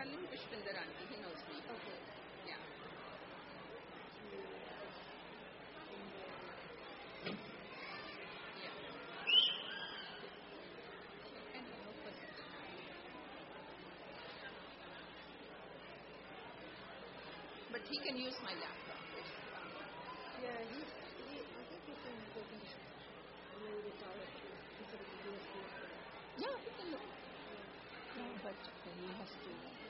tell him Pushpinder auntie. He knows me. Okay. Yeah. Yeah. And no first. But he can use my laptop. Yeah, I think he's saying he's looking to really retire. He's sort of a USB. Yeah, he can look. No, but he has to.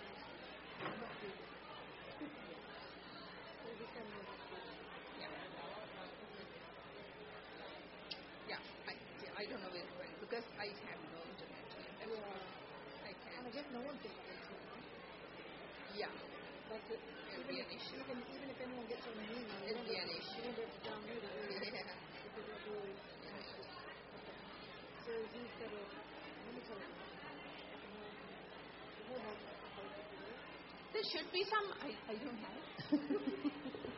Yeah, I don't know where it went because I have no internet here. That's why I can't. And I guess no one can get it. Yeah, But it'll be an issue. even if anyone gets on an email, It'll be an issue. you won't be able to download it. Yeah. Because it'll be okay. So he's got a, let me tell you. There should be some. I don't have.